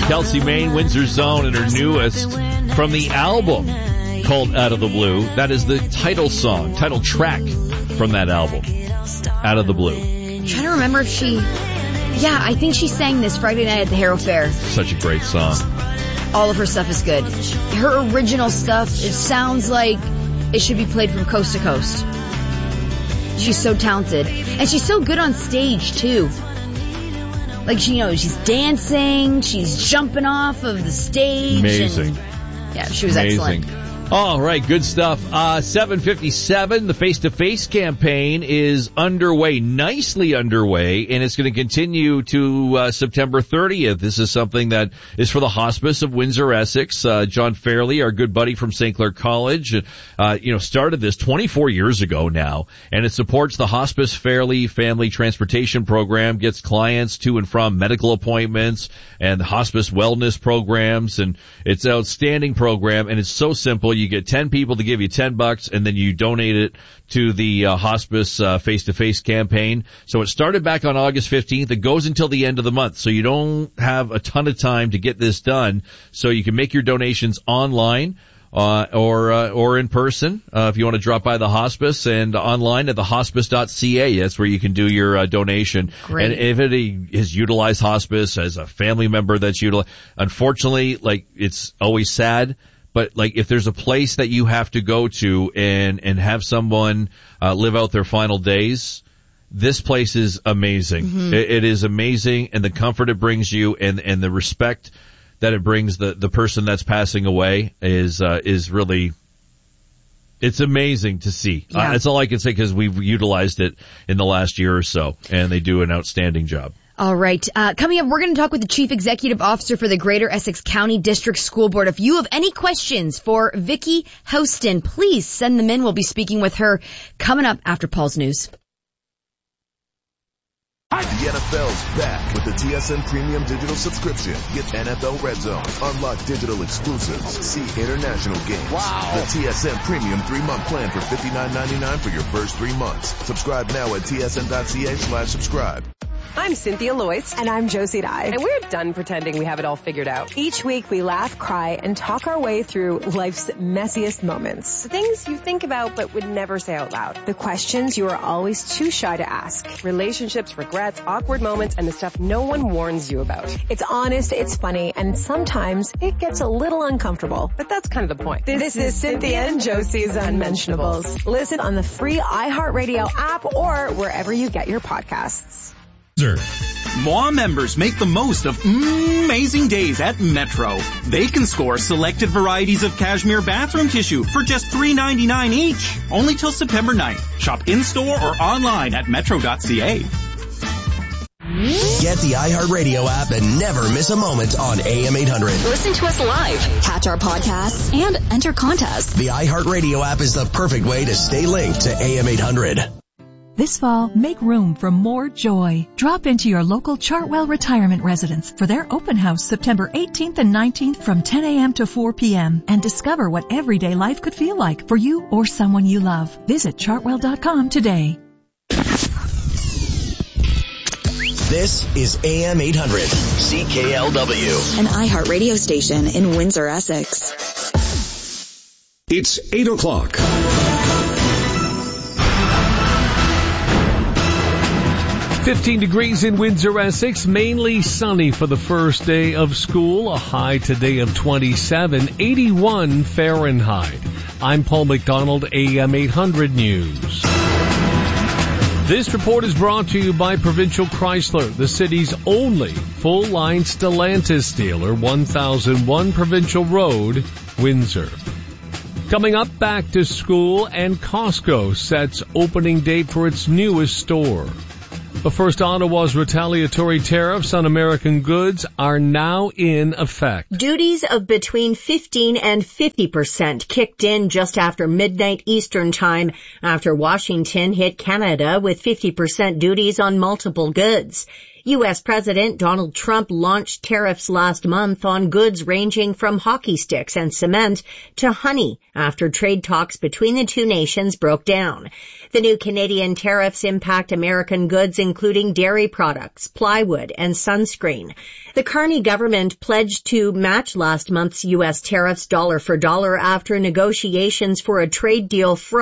Kelsey Main, Windsor Zone, and her newest from the album called Out of the Blue. That is the title song, title track from that album, Out of the Blue. I'm trying to remember if I think she sang this Friday night at the Harrow Fair. Such a great song. All of her stuff is good. Her original stuff, it sounds like it should be played from coast to coast. She's so talented. And she's so good on stage, too. Like, she's dancing, she's jumping off of the stage. Amazing. She was excellent. All right, good stuff. 7:57, the face-to-face campaign is underway, nicely underway, and it's going to continue to September 30th. This is something that is for the Hospice of Windsor, Essex. John Fairley, our good buddy from St. Clair College, started this 24 years ago now, and it supports the Hospice Fairley Family Transportation Program, gets clients to and from medical appointments and hospice wellness programs, and it's an outstanding program, and it's so simple. You get 10 people to give you $10, and then you donate it to the hospice face-to-face campaign. So it started back on August 15th. It goes until the end of the month, so you don't have a ton of time to get this done. So you can make your donations online or in person if you want to drop by the hospice, and online at thehospice.ca. That's where you can do your donation. Great. And if it has utilized hospice as a family member that's utilized, unfortunately, it's always sad. But if there's a place that you have to go to and have someone live out their final days, this place is amazing. Mm-hmm. It is amazing, and the comfort it brings you and the respect that it brings the person that's passing away is really, it's amazing to see. Yeah. That's all I can say, because we've utilized it in the last year or so, and they do an outstanding job. All right. Coming up, we're going to talk with the Chief Executive Officer for the Greater Essex County District School Board. If you have any questions for Vicki Houston, please send them in. We'll be speaking with her coming up after Paul's News. The NFL's back with the TSN Premium Digital Subscription. Get NFL Red Zone, unlock digital exclusives, see international games. Wow! The TSN Premium 3-month plan for $59.99 for your first 3 months. Subscribe now at tsn.ca/subscribe. I'm Cynthia Loyce. And I'm Josie Dye. And we're done pretending we have it all figured out. Each week we laugh, cry, and talk our way through life's messiest moments. The things you think about but would never say out loud. The questions you are always too shy to ask. Relationships, regrets, awkward moments, and the stuff no one warns you about. It's honest, it's funny, and sometimes it gets a little uncomfortable. But that's kind of the point. This is Cynthia and Josie's Unmentionables. Listen on the free iHeartRadio app or wherever you get your podcasts. Moi members make the most of amazing days at Metro. They can score selected varieties of cashmere bathroom tissue for just $3.99 each. Only till September 9th. Shop in-store or online at metro.ca. Get the iHeartRadio app and never miss a moment on AM 800. Listen to us live, catch our podcasts, and enter contests. The iHeartRadio app is the perfect way to stay linked to AM 800. This fall, make room for more joy. Drop into your local Chartwell Retirement Residence for their open house September 18th and 19th from 10 a.m. to 4 p.m. and discover what everyday life could feel like for you or someone you love. Visit chartwell.com today. This is AM 800, CKLW. An iHeart radio station in Windsor, Essex. It's 8 o'clock. 15 degrees in Windsor, Essex, mainly sunny for the first day of school, a high today of 27, 81 Fahrenheit. I'm Paul McDonald, AM 800 News. This report is brought to you by Provincial Chrysler, the city's only full-line Stellantis dealer, 1001 Provincial Road, Windsor. Coming up, back to school, and Costco sets opening date for its newest store. But first, Ottawa's retaliatory tariffs on American goods are now in effect. Duties of between 15 and 50% kicked in just after midnight Eastern Time after Washington hit Canada with 50% duties on multiple goods. U.S. President Donald Trump launched tariffs last month on goods ranging from hockey sticks and cement to honey after trade talks between the two nations broke down. The new Canadian tariffs impact American goods including dairy products, plywood, and sunscreen. The Carney government pledged to match last month's U.S. tariffs dollar for dollar after negotiations for a trade deal